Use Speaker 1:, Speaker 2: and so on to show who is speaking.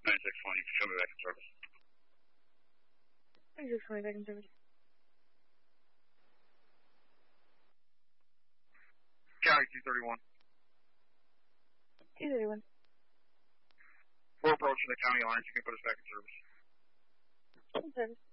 Speaker 1: 9620, you can show me back in service.
Speaker 2: 9620 back in service.
Speaker 1: County 231.
Speaker 2: 231.
Speaker 1: We're approaching the county lines. You can put us back in service.
Speaker 2: In service.